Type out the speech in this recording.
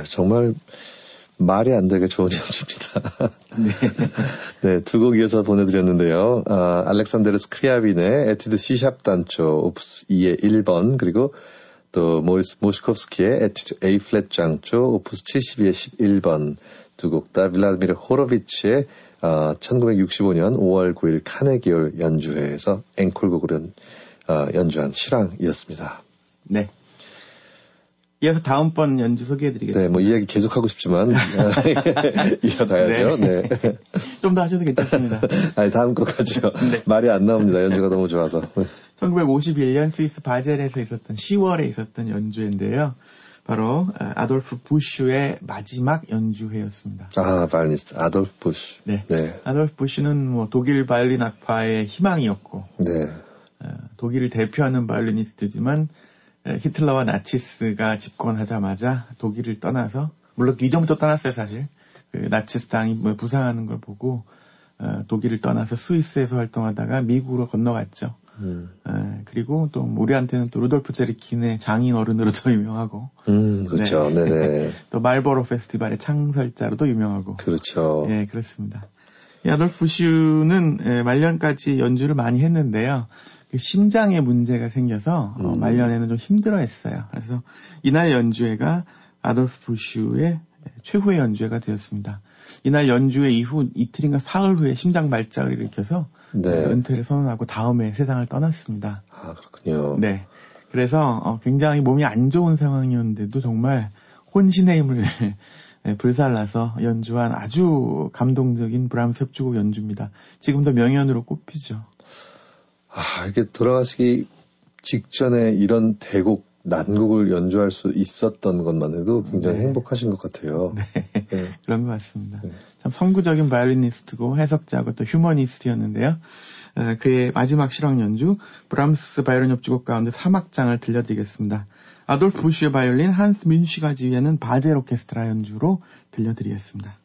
정말 말이 안 되게 좋은 연주입니다. 네, 두 곡 이어서 보내드렸는데요. 알렉산데르 스크리아빈의 에티드 C샵 단조 오프스 2의 1번, 그리고 또 모리스 모스코프스키의 에티드 A 플랫 장조 오프스 72의 11번 두 곡 다 빌라디미르 호로비치의 1965년 5월 9일 카네기홀 연주회에서 앵콜곡으로 연주한 실황이었습니다. 네. 이어서 다음번 연주 소개해드리겠습니다. 네, 뭐 이야기 계속하고 싶지만 이어가야죠. 네. 좀 더 하셔도 괜찮습니다. 아니, 다음 곡 하죠. 네. 말이 안 나옵니다. 연주가 너무 좋아서. 1951년 스위스 바젤에서 있었던 10월에 있었던 연주회인데요. 바로 아돌프 부슈의 마지막 연주회였습니다. 바이올리니스트 아돌프 부슈. 네. 아돌프 부슈는 뭐 독일 바이올린 악파의 희망이었고, 네. 독일을 대표하는 바이올리니스트지만 히틀러와 나치스가 집권하자마자 독일을 떠나서, 물론 이전부터 떠났어요, 사실. 나치스 당이 부상하는 걸 보고 독일을 떠나서 스위스에서 활동하다가 미국으로 건너갔죠. 그리고 또 우리한테는 또 루돌프 제리킨의 장인 어른으로 더 유명하고, 그렇죠. 네. 네네. 또 말보로 페스티벌의 창설자로도 유명하고, 그렇죠. 예, 그렇습니다. 이 아돌프 슈는 말년까지 연주를 많이 했는데요. 심장에 문제가 생겨서 말년에는 좀 힘들어했어요. 그래서 이날 연주회가 아돌프 슈의 최후의 연주회가 되었습니다. 이날 연주회 이후 이틀인가 사흘 후에 심장 말작을 일으켜서 네. 은퇴를 선언하고 다음에 세상을 떠났습니다. 그렇군요. 네. 그래서 굉장히 몸이 안 좋은 상황이었는데도 정말 혼신의 힘을 불살라서 연주한 아주 감동적인 브람스 협주곡 연주입니다. 지금도 명연으로 꼽히죠. 이렇게 돌아가시기 직전에 이런 대곡, 난곡을 연주할 수 있었던 것만 해도 굉장히 행복하신 것 같아요. 네. 그런 것 같습니다. 참 선구적인 바이올리니스트고 해석자고 또 휴머니스트였는데요. 그의 마지막 실황 연주, 브람스 바이올린 협주곡 가운데 3악장을 들려드리겠습니다. 아돌프 부슈의 바이올린, 한스 뮌시가 지휘하는 바젤 오케스트라 연주로 들려드리겠습니다.